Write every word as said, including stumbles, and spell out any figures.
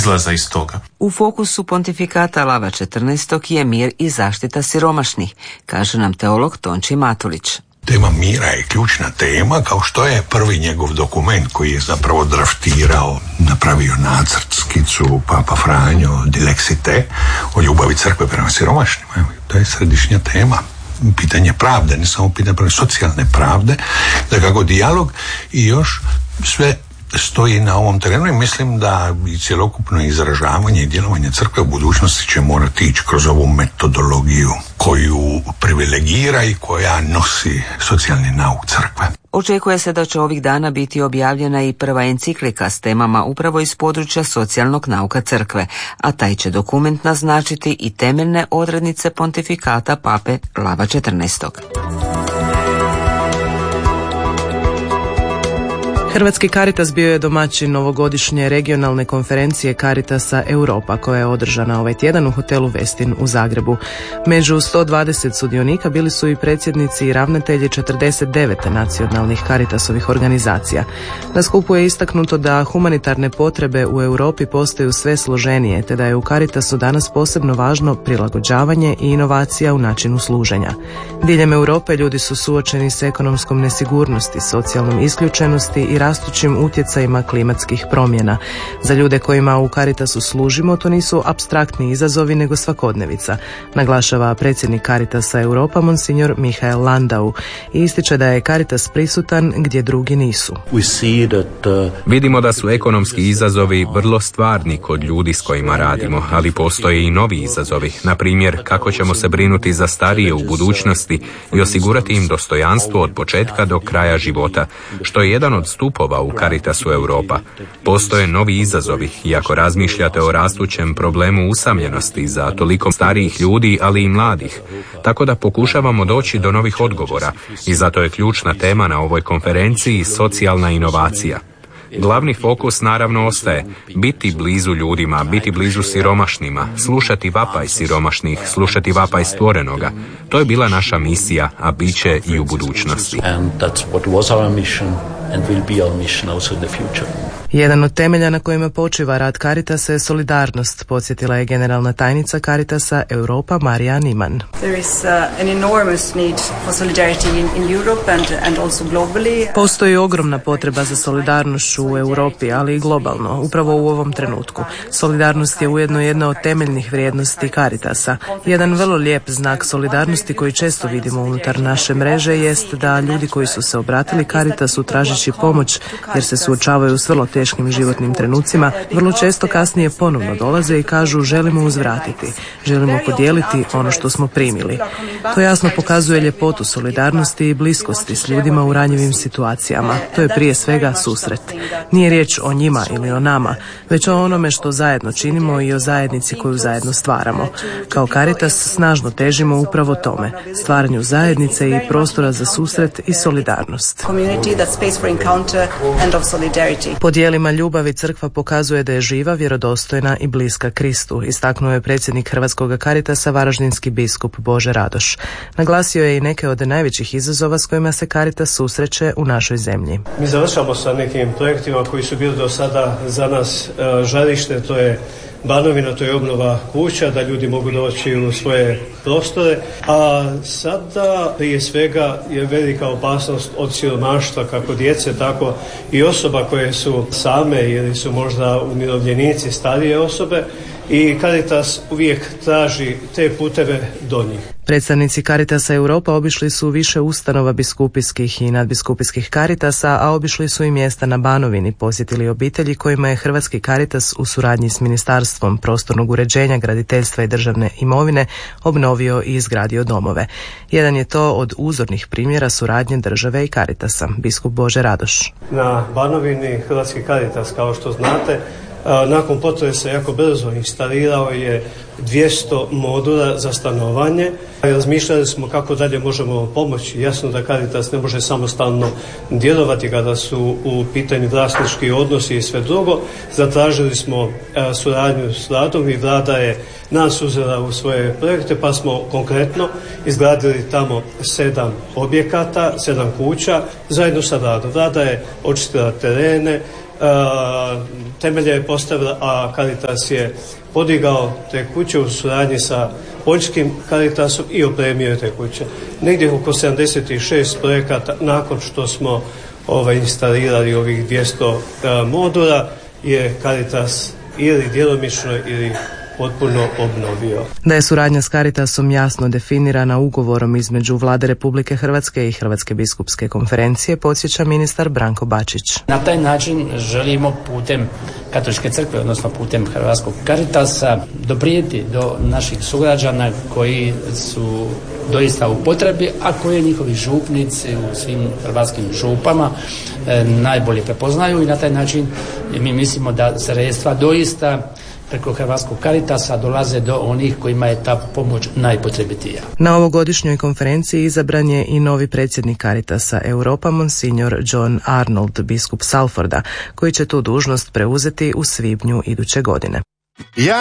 izlaza iz toga. U fokusu pontifikata Lava četrnaestog je mir i zaštita siromašnih, kaže nam teolog Tonči Matulić. Tema mira je ključna tema, kao što je prvi njegov dokument koji je zapravo draftirao, napravio nacrt, skicu Papa Franjo Dilexite o ljubavi crkve prema siromašnima. Evo, to je središnja tema. Pitanje pravde, ne samo pitanje socijalne pravde, da kako dijalog i još sve stoji na ovom terenu i mislim da i cjelokupno izražavanje i djelovanje crkve u budućnosti će morati ići kroz ovu metodologiju koju privilegira i koja nosi socijalni nauk crkve. Očekuje se da će ovih dana biti objavljena i prva enciklika s temama upravo iz područja socijalnog nauka crkve, a taj će dokument naznačiti i temeljne odrednice pontifikata pape Lava četrnaestog. Hrvatski Caritas bio je domaćin novogodišnje regionalne konferencije Caritasa Europa koja je održana ovaj tjedan u hotelu Westin u Zagrebu. Među sto dvadeset sudionika bili su i predsjednici i ravnatelji četrdeset devet nacionalnih Caritasovih organizacija. Na skupu je istaknuto da humanitarne potrebe u Europi postaju sve složenije, te da je u Caritasu danas posebno važno prilagođavanje i inovacija u načinu služenja. Diljem Europe ljudi su suočeni s ekonomskom nesigurnosti, socijalnom isključenosti i rastućim utjecajima klimatskih promjena. Za ljude kojima u Caritasu služimo, to nisu apstraktni izazovi nego svakodnevica, naglašava predsjednik Caritasa Europa monsignor Mihael Landau i ističe da je Caritas prisutan gdje drugi nisu. Vidimo da su ekonomski izazovi vrlo stvarni kod ljudi s kojima radimo, ali postoje i novi izazovi, na primjer kako ćemo se brinuti za starije u budućnosti i osigurati im dostojanstvo od početka do kraja života, što je jedan od stupova u Caritasu Europa. Postoje novi izazovi i ako razmišljate o rastućem problemu usamljenosti za toliko starijih ljudi, ali i mladih, tako da pokušavamo doći do novih odgovora i zato je ključna tema na ovoj konferenciji socijalna inovacija. Glavni fokus naravno ostaje biti blizu ljudima, biti blizu siromašnima, slušati vapaj siromašnih, slušati vapaj stvorenoga. To je bila naša misija, a bit će i u budućnosti. Jedan od temelja na kojima počiva rad Caritasa je solidarnost, podsjetila je generalna tajnica Caritasa Europa Marija Niman. Postoji ogromna potreba za solidarnošću u Europi, ali i globalno, upravo u ovom trenutku. Solidarnost je ujedno jedna od temeljnih vrijednosti Caritasa. Jedan vrlo lijep znak solidarnosti koji često vidimo unutar naše mreže jest da ljudi koji su se obratili Caritasu tražeći pomoć jer se suočavaju s vrlo teškim životnim trenucima, vrlo često kasnije ponovno dolaze i kažu želimo uzvratiti, želimo podijeliti ono što smo primili. To jasno pokazuje ljepotu solidarnosti i bliskosti s ljudima u ranjivim situacijama. To je prije svega susret. Nije riječ o njima ili o nama, već o onome što zajedno činimo i o zajednici koju zajedno stvaramo. Kao Caritas snažno težimo upravo tome, stvaranju zajednice i prostora za susret i solidarnost. Po dijelima ljubavi crkva pokazuje da je živa, vjerodostojna i bliska Kristu, istaknuo je predsjednik Hrvatskog Caritasa varaždinski biskup Bože Radoš. Naglasio je i neke od najvećih izazova s kojima se Caritas susreće u našoj zemlji. Mi završamo sa nekim projektima koji su bili do sada za nas žarište, to je Banovina, to je obnova kuća, da ljudi mogu doći u svoje prostore, a sada prije svega je velika opasnost od siromaštva kako djece, tako i osoba koje su same ili su možda umirovljenici, starije osobe, i Caritas uvijek traži te puteve do njih. Predstavnici Caritasa Europa obišli su više ustanova biskupijskih i nadbiskupijskih Caritasa, a obišli su i mjesta na Banovini, posjetili obitelji kojima je Hrvatski Caritas u suradnji s Ministarstvom prostornog uređenja, graditeljstva i državne imovine obnovio i izgradio domove. Jedan je to od uzornih primjera suradnje države i Caritasa, biskup Bože Radoš. Na Banovini Hrvatski Caritas, kao što znate, nakon potresa jako brzo instalirao je dvjesto modula za stanovanje. Razmišljali smo kako dalje možemo pomoći. Jasno da Caritas ne može samostalno djelovati kada su u pitanju vlasnički odnosi i sve drugo. Zatražili smo suradnju s Vladom i Vlada je nas uzela u svoje projekte, pa smo konkretno izgradili tamo sedam objekata, sedam kuća zajedno sa Vladom. Vlada je očistila terene, temelje je postavila, a Caritas je podigao te kuće u suradnji sa poljskim Caritasom i opremio te kuće. Negdje oko sedamdeset šest projekata nakon što smo ovaj, instalirali ovih dvjesto modula je Caritas ili djelomično ili potpuno obnovio. Da je suradnja s Caritasom jasno definirana ugovorom između Vlade Republike Hrvatske i Hrvatske biskupske konferencije, podsjeća ministar Branko Bačić. Na taj način želimo putem Katoličke crkve, odnosno putem Hrvatskog Caritasa, doprijeti do naših sugrađana koji su doista u potrebi, a koje njihovi župnici u svim hrvatskim župama e, najbolje prepoznaju i na taj način mi mislimo da sredstva doista preko Hrvatskog Caritasa dolaze do onih kojima je ta pomoć najpotrebitija. Na ovogodišnjoj konferenciji izabran je i novi predsjednik Caritasa Europa, monsignor John Arnold, biskup Salforda, koji će tu dužnost preuzeti u svibnju iduće godine. Ja